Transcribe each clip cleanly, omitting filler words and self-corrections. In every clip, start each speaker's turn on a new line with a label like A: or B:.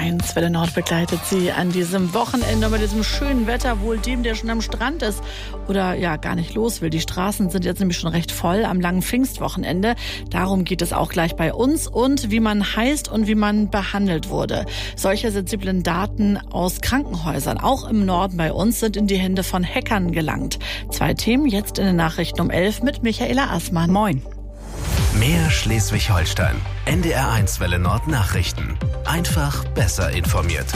A: NDR1 Welle Nord begleitet Sie an diesem Wochenende bei diesem schönen Wetter, wohl dem, der schon am Strand ist oder ja gar nicht los will. Die Straßen sind jetzt nämlich schon recht voll am langen Pfingstwochenende. Darum geht es auch gleich bei uns und wie man heißt und wie man behandelt wurde. Solche sensiblen Daten aus Krankenhäusern, auch im Norden bei uns, sind in die Hände von Hackern gelangt. 2 Themen jetzt in den Nachrichten um 11 mit Michaela Assmann. Moin.
B: Mehr Schleswig-Holstein. NDR1 Welle Nord Nachrichten. Einfach besser informiert.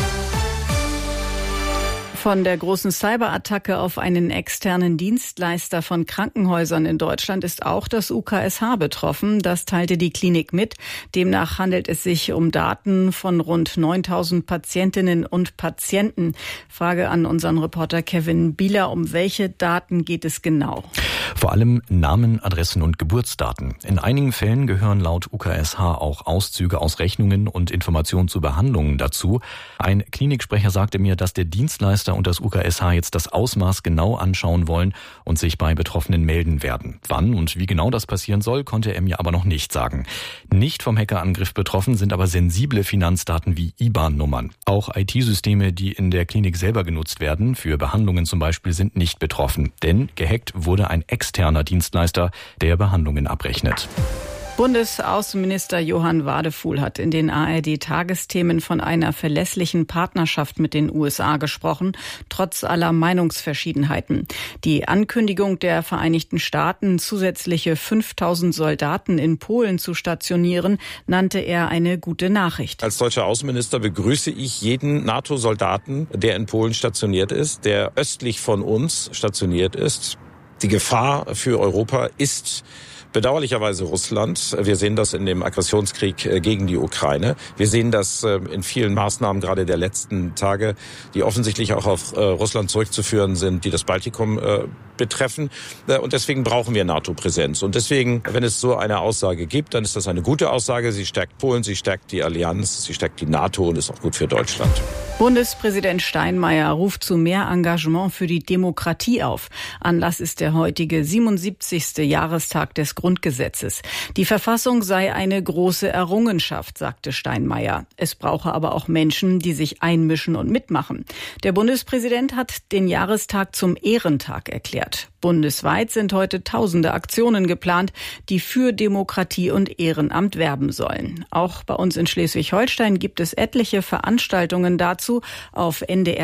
C: Von der großen Cyberattacke auf einen externen Dienstleister von Krankenhäusern in Deutschland ist auch das UKSH betroffen. Das teilte die Klinik mit. Demnach handelt es sich um Daten von rund 9.000 Patientinnen und Patienten. Frage an unseren Reporter Kevin Bieler. Um welche Daten geht es genau?
D: Vor allem Namen, Adressen und Geburtsdaten. In einigen Fällen gehören laut UKSH auch Auszüge aus Rechnungen und Informationen zu Behandlungen dazu. Ein Kliniksprecher sagte mir, dass der Dienstleister und das UKSH jetzt das Ausmaß genau anschauen wollen und sich bei Betroffenen melden werden. Wann und wie genau das passieren soll, konnte er mir aber noch nicht sagen. Nicht vom Hackerangriff betroffen sind aber sensible Finanzdaten wie IBAN-Nummern. Auch IT-Systeme, die in der Klinik selber genutzt werden, für Behandlungen zum Beispiel, sind nicht betroffen. Denn gehackt wurde ein externer Dienstleister, der Behandlungen abrechnet.
C: Bundesaußenminister Johann Wadefuhl hat in den ARD-Tagesthemen von einer verlässlichen Partnerschaft mit den USA gesprochen, trotz aller Meinungsverschiedenheiten. Die Ankündigung der Vereinigten Staaten, zusätzliche 5.000 Soldaten in Polen zu stationieren, nannte er eine gute Nachricht.
E: Als deutscher Außenminister begrüße ich jeden NATO-Soldaten, der in Polen stationiert ist, der östlich von uns stationiert ist. Die Gefahr für Europa ist bedauerlicherweise Russland. Wir sehen das in dem Aggressionskrieg gegen die Ukraine. Wir sehen das in vielen Maßnahmen gerade der letzten Tage, die offensichtlich auch auf Russland zurückzuführen sind, die das Baltikum betreffen. Und deswegen brauchen wir NATO-Präsenz. Und deswegen, wenn es so eine Aussage gibt, dann ist das eine gute Aussage. Sie stärkt Polen, sie stärkt die Allianz, sie stärkt die NATO und ist auch gut für Deutschland.
C: Bundespräsident Steinmeier ruft zu mehr Engagement für die Demokratie auf. Anlass ist der heutige 77. Jahrestag des Grundgesetzes. Die Verfassung sei eine große Errungenschaft, sagte Steinmeier. Es brauche aber auch Menschen, die sich einmischen und mitmachen. Der Bundespräsident hat den Jahrestag zum Ehrentag erklärt. Bundesweit sind heute tausende Aktionen geplant, die für Demokratie und Ehrenamt werben sollen. Auch bei uns in Schleswig-Holstein gibt es etliche Veranstaltungen dazu. Auf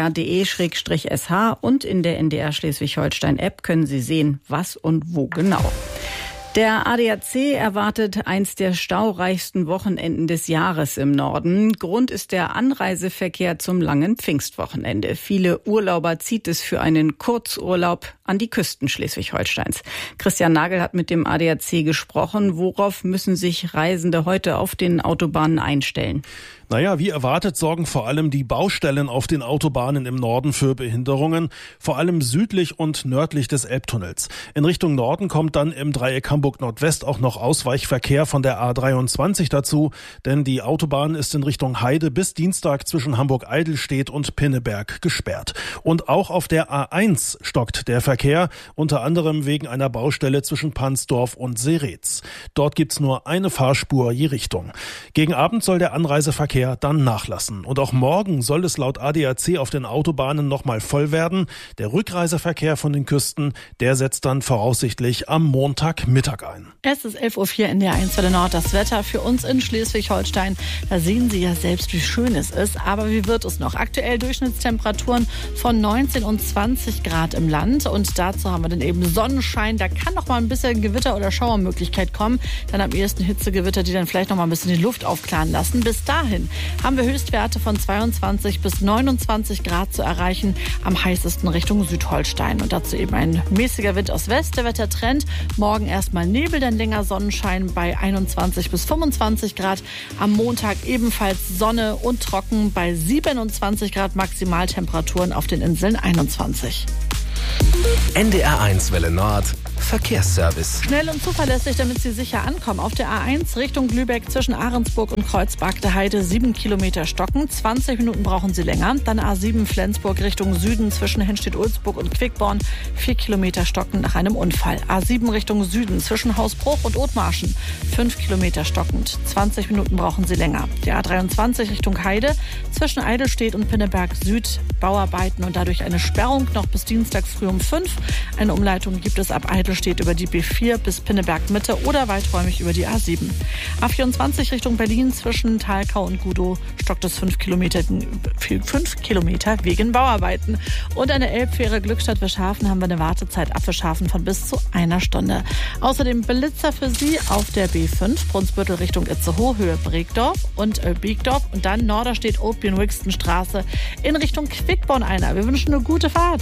C: ndr.de/sh und in der NDR Schleswig-Holstein-App können Sie sehen, was und wo genau. Der ADAC erwartet eins der staureichsten Wochenenden des Jahres im Norden. Grund ist der Anreiseverkehr zum langen Pfingstwochenende. Viele Urlauber zieht es für einen Kurzurlaub an die Küsten Schleswig-Holsteins. Christian Nagel hat mit dem ADAC gesprochen. Worauf müssen sich Reisende heute auf den Autobahnen einstellen?
F: Naja, wie erwartet sorgen vor allem die Baustellen auf den Autobahnen im Norden für Behinderungen, vor allem südlich und nördlich des Elbtunnels. In Richtung Norden kommt dann im Dreieck Hamburg-Nordwest auch noch Ausweichverkehr von der A23 dazu, denn die Autobahn ist in Richtung Heide bis Dienstag zwischen Hamburg-Eidelstedt und Pinneberg gesperrt. Und auch auf der A1 stockt der Verkehr, unter anderem wegen einer Baustelle zwischen Pansdorf und Seretz. Dort gibt's nur eine Fahrspur je Richtung. Gegen Abend soll der Anreiseverkehr dann nachlassen. Und auch morgen soll es laut ADAC auf den Autobahnen nochmal voll werden. Der Rückreiseverkehr von den Küsten, der setzt dann voraussichtlich am Montagmittag ein.
A: Es ist 11.04 Uhr in der 1 Welle Nord. Das Wetter für uns in Schleswig-Holstein. Da sehen Sie ja selbst, wie schön es ist. Aber wie wird es noch? Aktuell Durchschnittstemperaturen von 19 und 20 Grad im Land. Und dazu haben wir dann eben Sonnenschein. Da kann noch mal ein bisschen Gewitter- oder Schauermöglichkeit kommen. Dann am ehesten Hitzegewitter, die dann vielleicht noch mal ein bisschen die Luft aufklaren lassen. Bis dahin haben wir Höchstwerte von 22 bis 29 Grad zu erreichen, am heißesten Richtung Südholstein. Und dazu eben ein mäßiger Wind aus West. Der Wettertrend, morgen erstmal Nebel, dann länger Sonnenschein bei 21 bis 25 Grad. Am Montag ebenfalls Sonne und trocken bei 27 Grad, Maximaltemperaturen auf den Inseln 21.
B: NDR1 Welle Nord Verkehrsservice.
A: Schnell und zuverlässig, damit Sie sicher ankommen. Auf der A1 Richtung Lübeck zwischen Ahrensburg und Kreuzberg-der-Heide 7 Kilometer stocken. 20 Minuten brauchen Sie länger. Dann A7 Flensburg Richtung Süden zwischen Henstedt-Ulzburg und Quickborn. 4 Kilometer stockend nach einem Unfall. A7 Richtung Süden zwischen Hausbruch und Othmarschen. 5 Kilometer stockend. 20 Minuten brauchen Sie länger. Die A23 Richtung Heide zwischen Eidelstedt und Pinneberg Süd. Bauarbeiten und dadurch eine Sperrung noch bis Dienstag früh um 5. Eine Umleitung gibt es ab Eidelstedt über die B4 bis Pinneberg Mitte oder weiträumig über die A7. A24 Richtung Berlin zwischen Thalkau und Gudow stockt es 5 Kilometer wegen Bauarbeiten. Und an der Elbfähre Glückstadt-Wischhafen haben wir eine Wartezeit ab Wischhafen von bis zu 1 Stunde. Außerdem Blitzer für Sie auf der B5 Brunsbüttel Richtung Itzehoe, Höhe Bregdorf und Biegdorf und dann Norderstedt-Opien-Wixtenstraße in Richtung Quickborn einer. Wir wünschen eine gute Fahrt.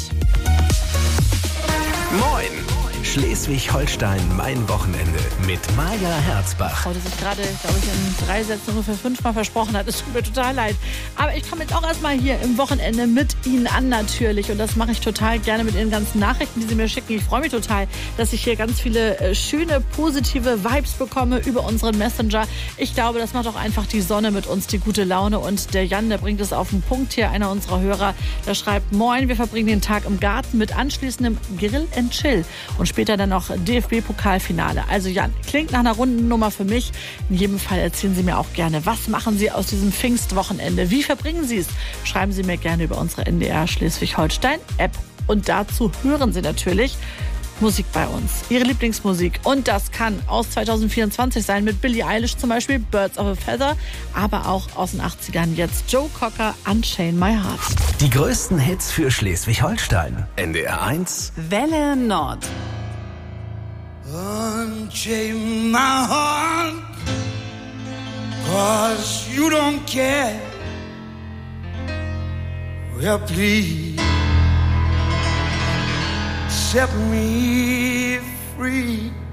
B: Moin! Schleswig-Holstein, mein Wochenende mit Maja Herzbach.
A: Heute sich gerade, glaube ich, in 3 Sätzen ungefähr 5-mal versprochen hat. Es tut mir total leid. Aber ich komme jetzt auch erstmal hier im Wochenende mit Ihnen an natürlich. Und das mache ich total gerne mit Ihren ganzen Nachrichten, die Sie mir schicken. Ich freue mich total, dass ich hier ganz viele schöne, positive Vibes bekomme über unseren Messenger. Ich glaube, das macht auch einfach die Sonne mit uns, die gute Laune. Und der Jan, der bringt es auf den Punkt hier, einer unserer Hörer. Der schreibt, moin, wir verbringen den Tag im Garten mit anschließendem Grill and Chill. Und später dann noch DFB-Pokalfinale. Also Jan, klingt nach einer runden Nummer für mich. In jedem Fall erzählen Sie mir auch gerne, was machen Sie aus diesem Pfingstwochenende? Wie verbringen Sie es? Schreiben Sie mir gerne über unsere NDR Schleswig-Holstein-App. Und dazu hören Sie natürlich Musik bei uns. Ihre Lieblingsmusik. Und das kann aus 2024 sein mit Billie Eilish zum Beispiel, Birds of a Feather, aber auch aus den 80ern jetzt Joe Cocker, Unchain My Heart.
B: Die größten Hits für Schleswig-Holstein. NDR 1.
C: Welle Nord.
G: Unchain my heart, 'cause you don't care. Well, please set me free.